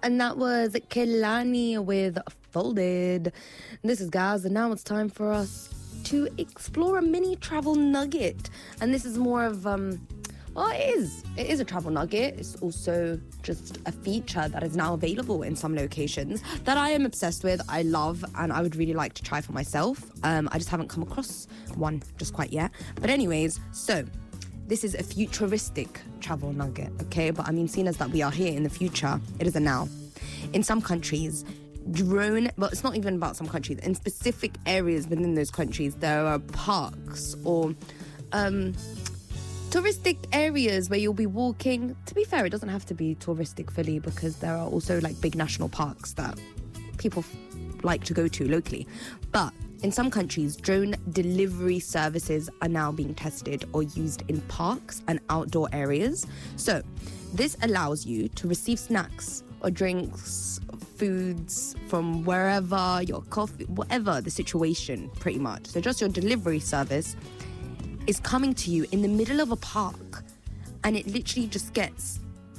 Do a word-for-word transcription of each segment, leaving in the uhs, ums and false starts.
And that was Kehlani with Folded. This is Gaz, and now it's time for us to explore a mini travel nugget. And this is more of, um, well, it is. It is a travel nugget. It's also just a feature that is now available in some locations that I am obsessed with, I love, and I would really like to try for myself. Um, I just haven't come across one just quite yet. But anyways, so this is a futuristic travel nugget, okay? But I mean, seeing as that we are here in the future, it is a now. In some countries, drone, but it's not even about some countries. In specific areas within those countries, there are parks or um, touristic areas where you'll be walking. To be fair, it doesn't have to be touristic fully, because there are also like big national parks that people f- like to go to locally. But in some countries, drone delivery services are now being tested or used in parks and outdoor areas. So this allows you to receive snacks or drinks, foods from wherever, your coffee, whatever the situation, pretty much. So just your delivery service is coming to you in the middle of a park, and it literally just gets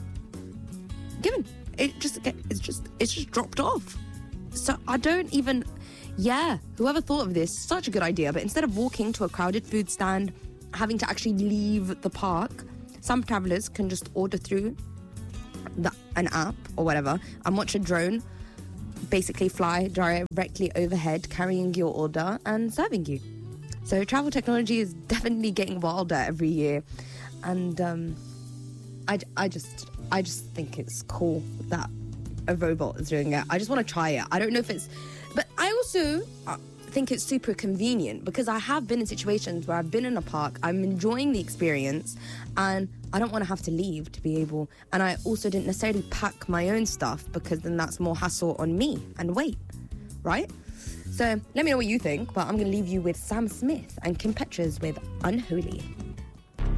given. It just get, it's just it's just dropped off. So I don't even. Yeah, whoever thought of this, such a good idea. But instead of walking to a crowded food stand, having to actually leave the park, some travelers can just order through the, an app or whatever and watch a drone basically fly directly overhead, carrying your order and serving you. So travel technology is definitely getting wilder every year. And um, I, I, just, I just think it's cool that a robot is doing it. I just want to try it. I don't know if it's... But I also think it's super convenient, because I have been in situations where I've been in a park, I'm enjoying the experience, and I don't want to have to leave to be able... And I also didn't necessarily pack my own stuff, because then that's more hassle on me and weight, right? So let me know what you think, but I'm going to leave you with Sam Smith and Kim Petras with Unholy.